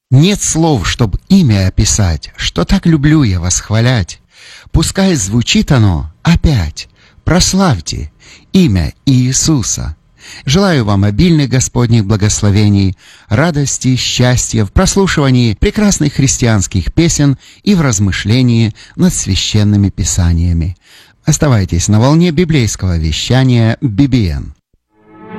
Нет слов, чтоб имя описать, что так люблю я восхвалять. Пускай звучит оно опять. Прославьте имя Иисуса. Желаю вам обильных Господних благословений, радости, счастья в прослушивании прекрасных христианских песен и в размышлении над священными писаниями. Оставайтесь на волне библейского вещания BBN.